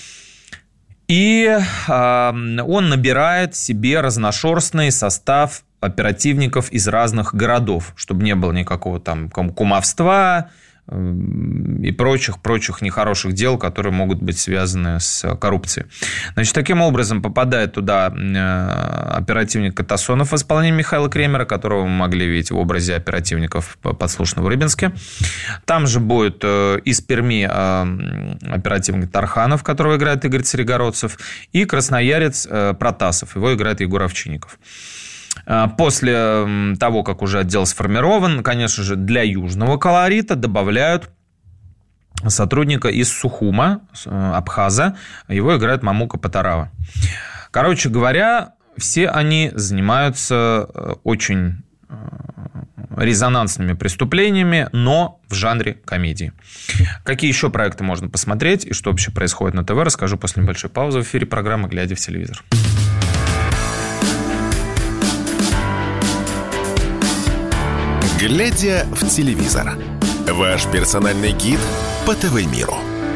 И он набирает себе разношерстный состав оперативников из разных городов, чтобы не было никакого там кумовства и прочих, прочих нехороших дел, которые могут быть связаны с коррупцией. Значит, таким образом попадает туда оперативник Катасонов в исполнении Михаила Кремера, которого мы могли видеть в образе оперативников подслушанного в Рыбинске. Там же будет из Перми оперативник Тарханов, которого играет Игорь Царегородцев, и красноярец Протасов, его играет Егор Овчинников. После того, как уже отдел сформирован, конечно же, для южного колорита добавляют сотрудника из Сухума, Абхаза. Его играет Мамука Патарава. Короче говоря, все они занимаются очень резонансными преступлениями, но в жанре комедии. Какие еще проекты можно посмотреть и что вообще происходит на ТВ, расскажу после небольшой паузы в эфире программы «Глядя в телевизор». «Глядя в телевизор» – ваш персональный гид по ТВ-миру.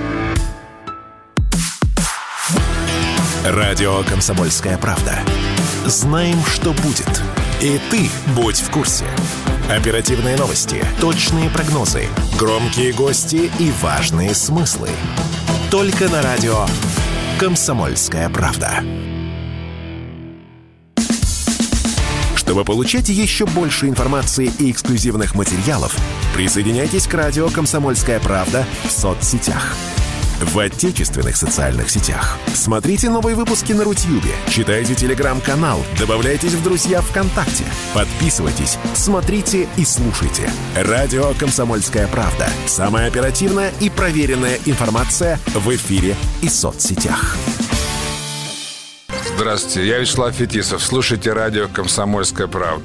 Радио «Комсомольская правда». Знаем, что будет. И ты будь в курсе. Оперативные новости, точные прогнозы, громкие гости и важные смыслы. Только на радио «Комсомольская правда». Чтобы получать еще больше информации и эксклюзивных материалов, присоединяйтесь к радио «Комсомольская правда» в соцсетях. В отечественных социальных сетях. Смотрите новые выпуски на Рутьюбе, читайте телеграм-канал, добавляйтесь в друзья ВКонтакте, подписывайтесь, смотрите и слушайте. Радио «Комсомольская правда». Самая оперативная и проверенная информация в эфире и соцсетях. Здравствуйте, я Вячеслав Фетисов. Слушайте радио «Комсомольская правда».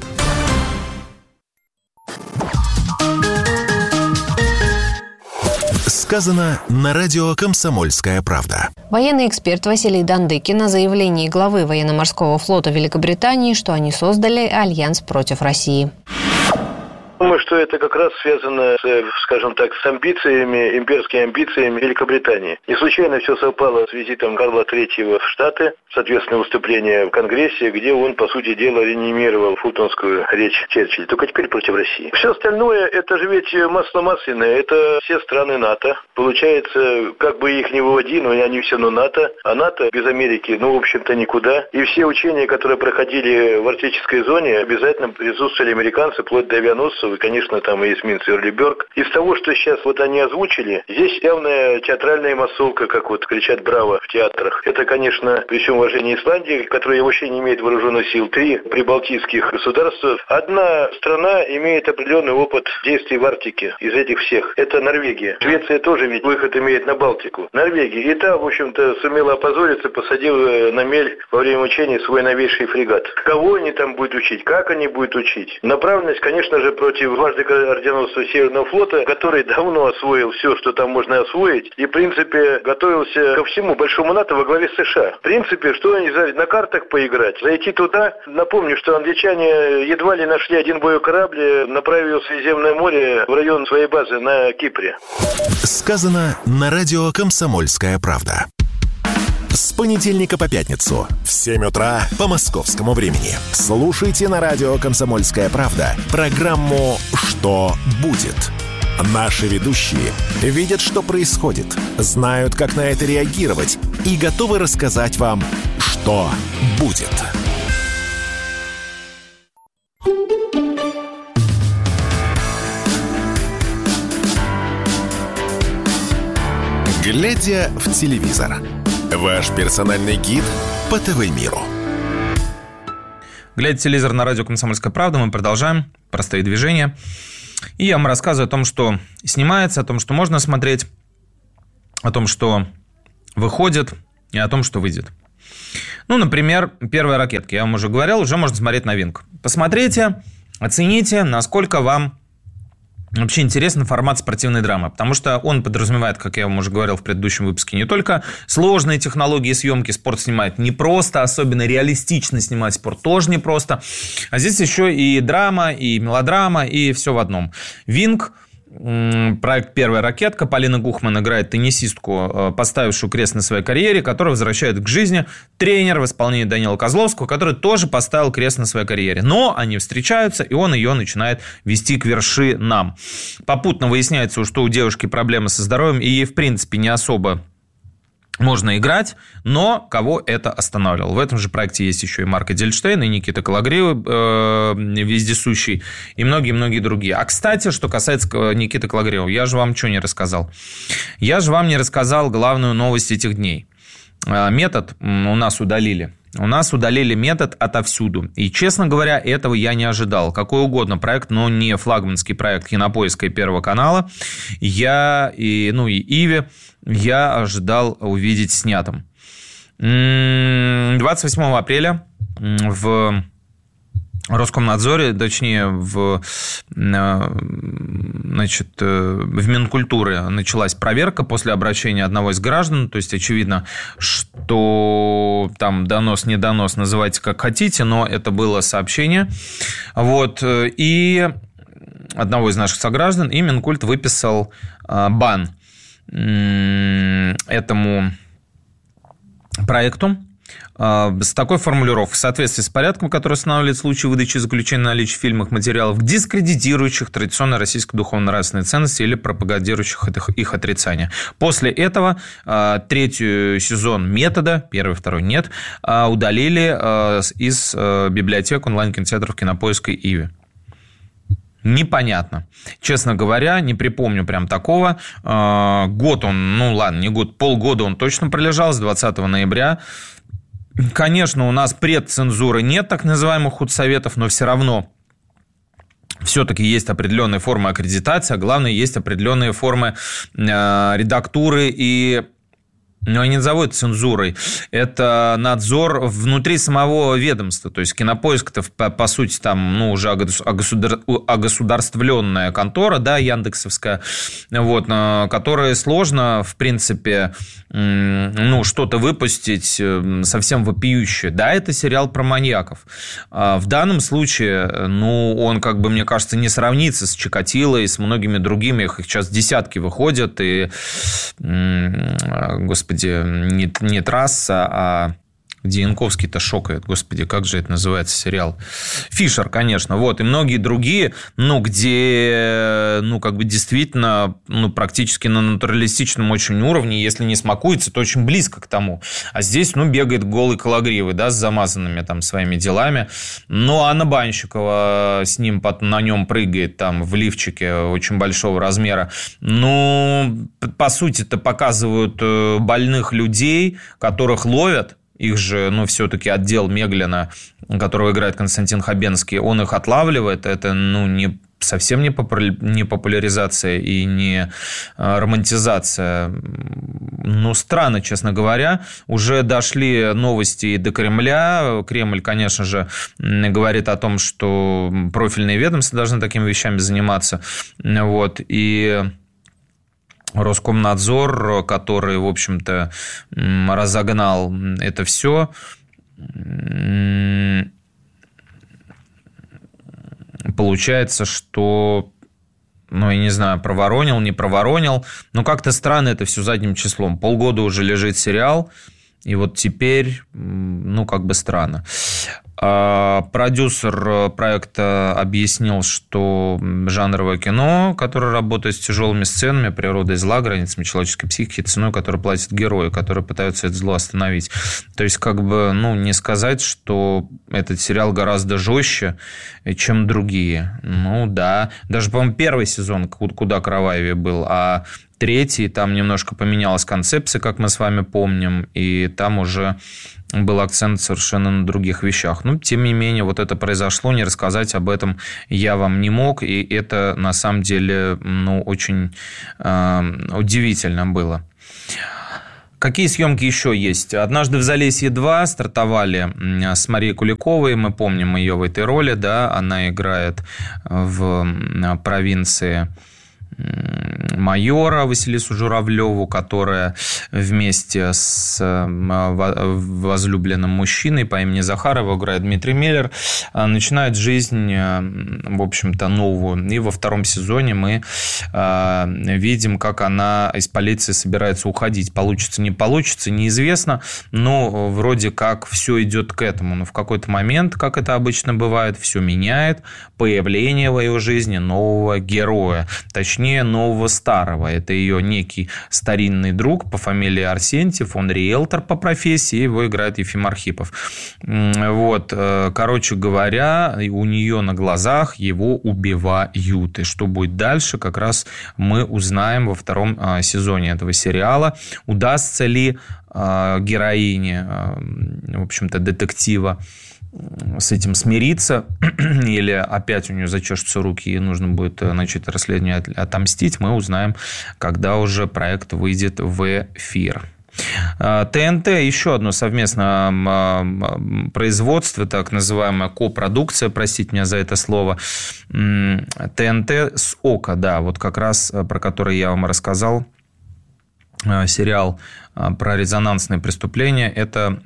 Сказано на радио «Комсомольская правда». Военный эксперт Василий Дандыкин о заявлении главы военно-морского флота Великобритании, что они создали альянс против России. Думаю, что это как раз связано, с, скажем так, с амбициями, имперскими амбициями Великобритании. Не случайно все совпало с визитом Карла Третьего в Штаты, соответственно, выступление в Конгрессе, где он, по сути дела, реанимировал фултонскую речь Черчилля, только теперь против России. Все остальное, это же ведь масло масляное, это все страны НАТО. Получается, как бы их ни выводи, но они все равно НАТО, а НАТО без Америки, ну, в общем-то, никуда. И все учения, которые проходили в арктической зоне, обязательно присутствовали американцы, вплоть до авианосцев, Ломоносов и, конечно, там и эсминец Эрлиберг. Из того, что сейчас вот они озвучили, здесь явная театральная массовка, как вот кричат «Браво!» в театрах. Это, конечно, при всем уважении Исландии, которая вообще не имеет вооруженных сил, три прибалтийских государства. Одна страна имеет определенный опыт действий в Арктике из этих всех. Это Норвегия. Швеция тоже ведь выход имеет на Балтику. Норвегия. И та, в общем-то, сумела опозориться, посадив на мель во время учений свой новейший фрегат. Кого они там будут учить? Как они будут учить? Направленность, конечно же, против дважды орденоносца Северного флота, который давно освоил все, что там можно освоить, и, в принципе, готовился ко всему большому НАТО во главе США. В принципе, что они на картах поиграть? Зайти туда? Напомню, что англичане едва ли нашли один боевой корабль, направив его в Средиземное море в район своей базы на Кипре. Сказано на радио «Комсомольская правда». С понедельника по пятницу в семь утра по московскому времени. Слушайте на радио «Комсомольская правда» программу «Что будет?». Наши ведущие видят, что происходит, знают, как на это реагировать и готовы рассказать вам, что будет. Глядя в телевизор. Ваш персональный гид по ТВ-миру. Глядя телевизор на радио «Комсомольская правда», мы продолжаем простые движения. И я вам рассказываю о том, что снимается, о том, что можно смотреть, о том, что выходит, и о том, что выйдет. Ну, например, первая ракетка. Я вам уже говорил, уже можно смотреть новинку. Посмотрите, оцените, насколько вам вообще интересен формат спортивной драмы, потому что он подразумевает, как я вам уже говорил в предыдущем выпуске, не только сложные технологии съемки, спорт снимает непросто, особенно реалистично снимать спорт тоже непросто, а здесь еще и драма, и мелодрама, и все в одном. «Винг», проект «Первая ракетка». Полина Гухман играет теннисистку, поставившую крест на своей карьере, которая возвращает к жизни тренер в исполнении Данила Козловского, который тоже поставил крест на своей карьере. Но они встречаются, и он ее начинает вести к вершинам. Попутно выясняется, что у девушки проблемы со здоровьем, и ей, в принципе, не особо можно играть, но кого это останавливало? В этом же проекте есть еще и Марк Эдельштейн, и Никита Кологривый, э, вездесущий, и многие-многие другие. А, кстати, что касается Никиты Кологривого, я же вам что не рассказал? Я же вам не рассказал главную новость этих дней. Метод у нас удалили. У нас удалили метод отовсюду. И, честно говоря, этого я не ожидал. Какой угодно проект, но не флагманский проект Кинопоиска и Первого канала. Я, и, ну и Иви, я ожидал увидеть снятым. двадцать восьмого апреля в Роскомнадзоре, точнее, в, значит, в Минкультуре началась проверка после обращения одного из граждан. То есть, очевидно, что там донос, не донос, называйте как хотите, но это было сообщение. Вот. И одного из наших сограждан, и Минкульт выписал бан этому проекту с такой формулировкой: в соответствии с порядком, который устанавливает случаи выдачи заключения на наличие в фильмах материалов, дискредитирующих традиционно российскую духовно-нравственные ценности или пропагандирующих их отрицание. После этого третий сезон «Метода», первый, второй нет, удалили из библиотек онлайн-кинотеатров Кинопоиска и Иви. Непонятно. Честно говоря, не припомню прям такого. Год он, ну ладно, не год, полгода он точно пролежал, с двадцатого ноября. Конечно, у нас предцензуры нет, так называемых худсоветов, но все равно все-таки есть определенные формы аккредитации, а главное, есть определенные формы редактуры и... Но они назовут цензурой. Это надзор внутри самого ведомства. То есть Кинопоиск-то, по, по сути, там, ну, уже огосудар... огосударствленная контора, да, яндексовская, вот, которая сложно, в принципе, ну, что-то выпустить совсем вопиющее. Да, это сериал про маньяков. В данном случае, ну, он, как бы, мне кажется, не сравнится с Чикатило и с многими другими. Их сейчас десятки выходят, и, господи, не, не трасса, а где Янковский-то шокает, господи, как же это называется сериал? «Фишер», конечно, вот, и многие другие, ну, где, ну, как бы действительно, ну, практически на натуралистичном очень уровне, если не смакуется, то очень близко к тому. А здесь, ну, бегает голый кологривый, да, с замазанными там своими делами. Ну, Анна Банщикова с ним, на нем прыгает там в лифчике очень большого размера. Ну, по сути-то показывают больных людей, которых ловят. Их же, ну, все-таки отдел Меглина, которого играет Константин Хабенский, он их отлавливает. Это, ну, не совсем не популяризация и не романтизация. Ну, странно, честно говоря. Уже дошли новости и до Кремля. Кремль, конечно же, говорит о том, что профильные ведомства должны такими вещами заниматься. Вот. И Роскомнадзор, который, в общем-то, разогнал это все, получается, что, ну, я не знаю, проворонил, не проворонил, но как-то странно это все задним числом. Полгода уже лежит сериал, и вот теперь, ну, как бы странно. Продюсер проекта объяснил, что жанровое кино, которое работает с тяжелыми сценами, природой зла, границами человеческой психики, ценой, которую платят герои, которые пытаются это зло остановить. То есть, как бы, ну, не сказать, что этот сериал гораздо жестче, чем другие. Ну, да. Даже, по-моему, первый сезон куда кровавее был, а третий, там немножко поменялась концепция, как мы с вами помним, и там уже был акцент совершенно на других вещах. Но, тем не менее, вот это произошло, не рассказать об этом я вам не мог, и это, на самом деле, ну, очень э, удивительно было. Какие съемки еще есть? «Однажды в Залесье два» стартовали с Марией Куликовой. Мы помним ее в этой роли, да, она играет в провинции майора Василису Журавлеву, которая вместе с возлюбленным мужчиной по имени Захарова, играет Дмитрий Миллер, начинает жизнь, в общем-то, новую. И во втором сезоне мы видим, как она из полиции собирается уходить. Получится, не получится, неизвестно, но вроде как все идет к этому. Но в какой-то момент, как это обычно бывает, все меняет появление в ее жизни нового героя. Точнее, нового старого. Это ее некий старинный друг по фамилии Арсентьев. Он риэлтор по профессии, его играет Ефим Архипов. Вот. Короче говоря, у нее на глазах его убивают. И что будет дальше, как раз мы узнаем во втором сезоне этого сериала. Удастся ли героине, в общем-то, детектива с этим смириться, или опять у нее зачешутся руки и нужно будет начать расследование, отомстить, мы узнаем, когда уже проект выйдет в эфир. ТНТ, еще одно совместное производство, так называемая копродукция, простите меня за это слово, ТНТ с ОКО, да, вот как раз про который я вам рассказал, сериал про резонансные преступления, это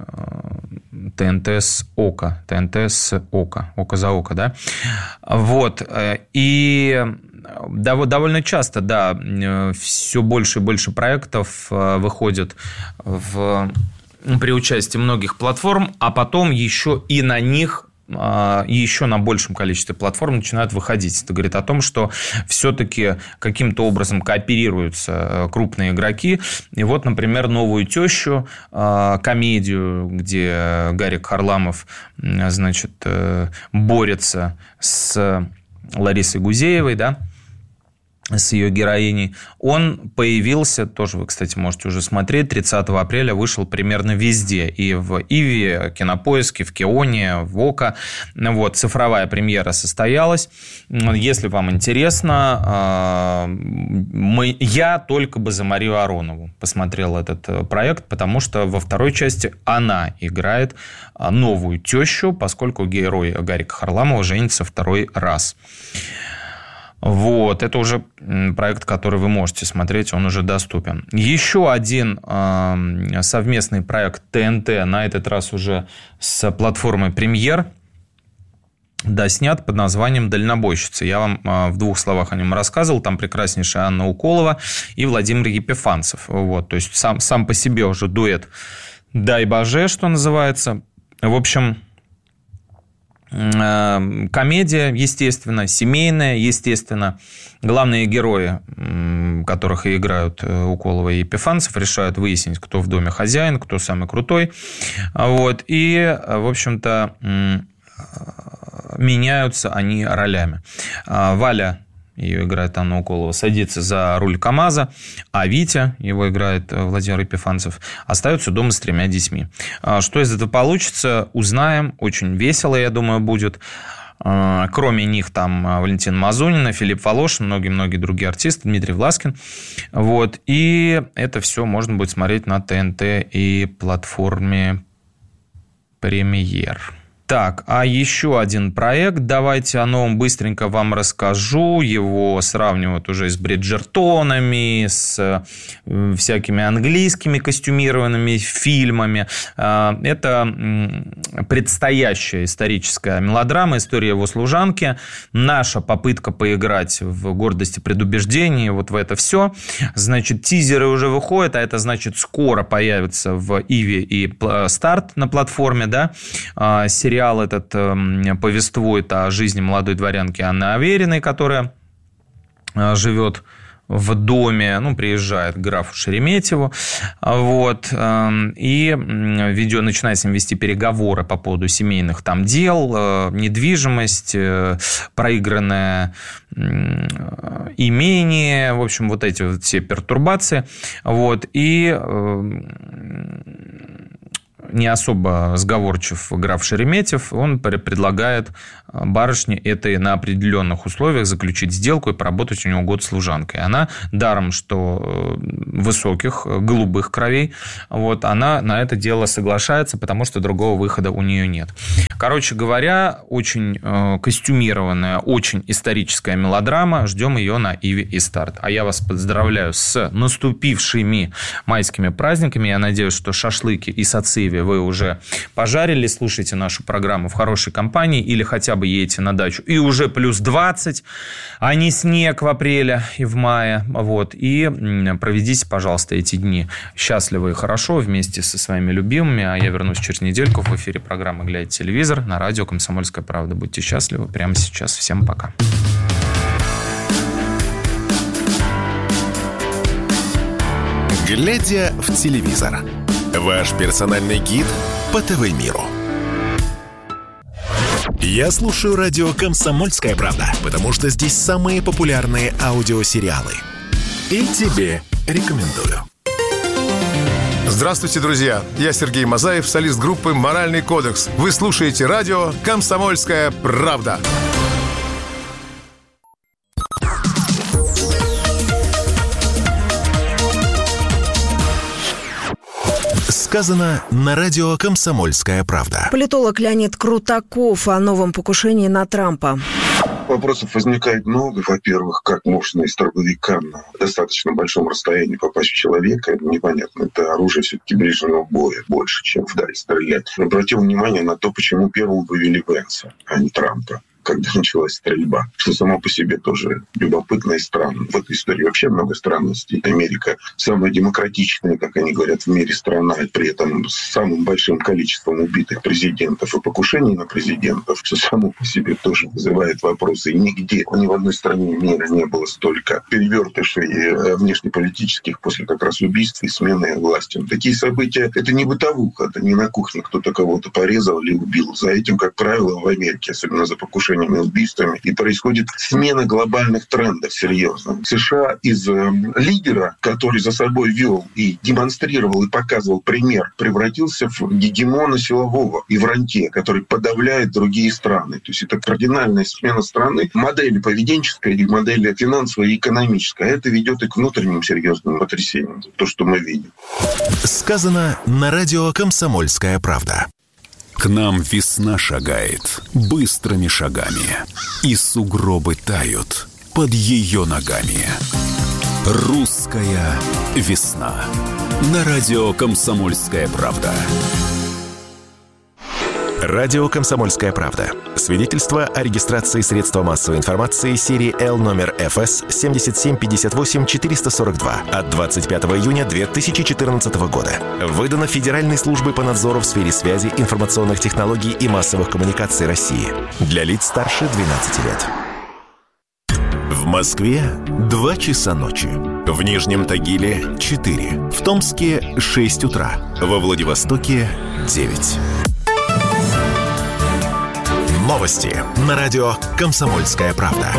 ТНТ с ОКО, ТНТ с ОКО, ОКО за ОКО, да, вот, и довольно часто, да, все больше и больше проектов выходит в, при участии многих платформ, а потом еще и на них и еще на большем количестве платформ начинают выходить. Это говорит о том, что все-таки каким-то образом кооперируются крупные игроки. И вот, например, «Новую тещу», комедию, где Гарик Харламов, значит, борется с Ларисой Гузеевой, да, с ее героиней, он появился, тоже вы, кстати, можете уже смотреть, тридцатого апреля вышел примерно везде, и в Иви, Кинопоиске, в Кионе, в ОКО. Вот, цифровая премьера состоялась. Если вам интересно, мы, я только бы за Марию Аронову посмотрел этот проект, потому что во второй части она играет новую тещу, поскольку герой Гарика Харламова женится второй раз. Вот, это уже проект, который вы можете смотреть, он уже доступен. Еще один э, совместный проект ТНТ, на этот раз уже с платформой «Премьер», да, снят под названием «Дальнобойщица». Я вам в двух словах о нем рассказывал. Там прекраснейшая Анна Уколова и Владимир Епифанцев. Вот, то есть сам, сам по себе уже дуэт дай боже, что называется. В общем, комедия, естественно, семейная, естественно. Главные герои, которых и играют Уколова и Епифанцев, решают выяснить, кто в доме хозяин, кто самый крутой. Вот. И, в общем-то, меняются они ролями. Валя, ее играет Анна Уколова, садится за руль КамАЗа, а Витя, его играет Владимир Епифанцев, остается дома с тремя детьми. Что из этого получится, узнаем. Очень весело, я думаю, будет. Кроме них там Валентина Мазунина, Филипп Волошин, многие-многие другие артисты, Дмитрий Власкин. Вот. И это все можно будет смотреть на ТНТ и платформе «Премьер». Так, а еще один проект, давайте о новом быстренько вам расскажу. Его сравнивают уже с Бриджертонами, с всякими английскими костюмированными фильмами. Это предстоящая историческая мелодрама «История его служанки». Наша попытка поиграть в «Гордость и предубеждение», вот в это все. Значит, тизеры уже выходят, а это значит, скоро появится в Иви и Старт на платформе, да, сериал. Сериал этот э, повествует о жизни молодой дворянки Анны Авериной, которая э, живет в доме, ну, приезжает к графу Шереметьеву, вот, э, и видео начинает с ним вести переговоры по поводу семейных там дел, э, недвижимость, э, проигранное э, имение, в общем, вот эти вот все пертурбации, вот, и э, не особо сговорчив граф Шереметьев, он предлагает барышне этой на определенных условиях заключить сделку и поработать у него год служанкой. Она, даром что высоких, голубых кровей, вот, она на это дело соглашается, потому что другого выхода у нее нет. Короче говоря, очень костюмированная, очень историческая мелодрама. Ждем ее на Иви и Старт. А я вас поздравляю с наступившими майскими праздниками. Я надеюсь, что шашлыки и сациви вы уже пожарили. Слушайте нашу программу в хорошей компании или хотя бы едете на дачу. И уже плюс двадцать, а не снег в апреле и в мае. Вот. И проведите, пожалуйста, эти дни счастливо и хорошо вместе со своими любимыми. А я вернусь через недельку в эфире программы «Глядя телевизор» на радио «Комсомольская правда». Будьте счастливы прямо сейчас. Всем пока. «Глядя в телевизор» – ваш персональный гид по ТВ-миру. Я слушаю радио «Комсомольская правда», потому что здесь самые популярные аудиосериалы. И тебе рекомендую. Здравствуйте, друзья! Я Сергей Мазаев, солист группы «Моральный кодекс». Вы слушаете радио «Комсомольская правда». Сказано на радио «Комсомольская правда». Политолог Леонид Крутаков о новом покушении на Трампа. Вопросов возникает много. Во-первых, как можно из дробовика на достаточно большом расстоянии попасть в человека? Непонятно. Это оружие все-таки ближнего боя больше, чем вдаль стрелять. Обратил внимание на то, почему первым вывели Венса, а не Трампа, когда началась стрельба, что само по себе тоже любопытно и странно. В этой истории вообще много странностей. Америка самая демократичная, как они говорят, в мире страна, и при этом с самым большим количеством убитых президентов и покушений на президентов, что само по себе тоже вызывает вопросы. И нигде, ни в одной стране мира не было столько перевертышей внешнеполитических после как раз убийств и смены власти. Такие события — это не бытовуха, это не на кухне кто-то кого-то порезал или убил. За этим, как правило, в Америке, особенно за покушение убийствами, и происходит смена глобальных трендов серьезно. США из э, лидера, который за собой вел и демонстрировал и показывал пример, превратился в гегемона силового и в рантье, который подавляет другие страны. То есть это кардинальная смена страны, модели поведенческой и модели финансовой и экономической. А это ведет и к внутренним серьезным потрясениям. То, что мы видим. Сказано на радио «Комсомольская правда». К нам весна шагает быстрыми шагами, и сугробы тают под ее ногами. Русская весна. На радио «Комсомольская правда». Радио «Комсомольская правда». Свидетельство о регистрации средства массовой информации серии Л номер эф эс семь семь пять восемь четыре сорок два от двадцать пятого июня две тысячи четырнадцатого года. Выдано Федеральной службой по надзору в сфере связи, информационных технологий и массовых коммуникаций России. Для лиц старше двенадцати лет. В Москве два часа ночи. В Нижнем Тагиле четыре. В Томске шесть утра. Во Владивостоке девять. Новости на радио «Комсомольская правда».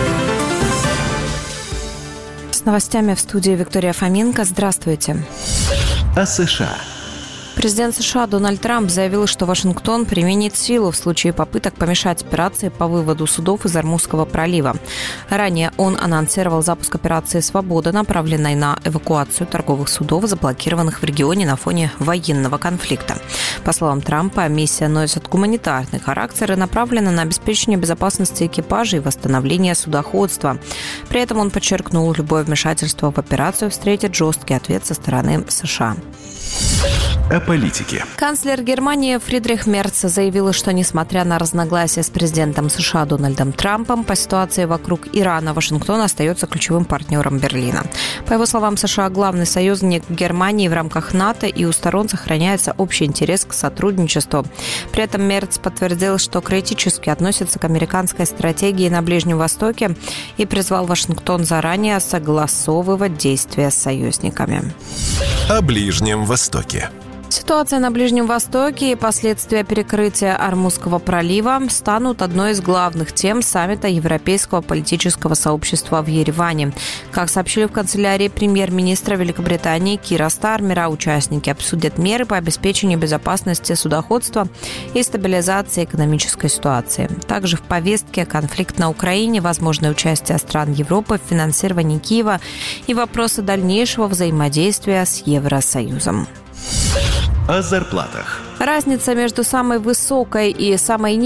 С новостями в студии Виктория Фоменко. Здравствуйте. О США. Президент США Дональд Трамп заявил, что Вашингтон применит силу в случае попыток помешать операции по выводу судов из Ормузского пролива. Ранее он анонсировал запуск операции «Свобода», направленной на эвакуацию торговых судов, заблокированных в регионе на фоне военного конфликта. По словам Трампа, миссия носит гуманитарный характер и направлена на обеспечение безопасности экипажа и восстановление судоходства. При этом он подчеркнул, любое вмешательство в операцию встретит жесткий ответ со стороны США. О политике. Канцлер Германии Фридрих Мерц заявил, что, несмотря на разногласия с президентом США Дональдом Трампом по ситуации вокруг Ирана, Вашингтон остается ключевым партнером Берлина. По его словам, США главный союзник Германии в рамках НАТО, и у сторон сохраняется общий интерес к сотрудничеству. При этом Мерц подтвердил, что критически относится к американской стратегии на Ближнем Востоке и призвал Вашингтон заранее согласовывать действия с союзниками. О Ближнем Востоке. Ситуация на Ближнем Востоке и последствия перекрытия Ормузского пролива станут одной из главных тем саммита Европейского политического сообщества в Ереване. Как сообщили в канцелярии премьер-министра Великобритании Кира Стармера, участники обсудят меры по обеспечению безопасности судоходства и стабилизации экономической ситуации. Также в повестке конфликт на Украине, возможное участие стран Европы в финансировании Киева и вопросы дальнейшего взаимодействия с Евросоюзом. О зарплатах. Разница между самой высокой и самой низкой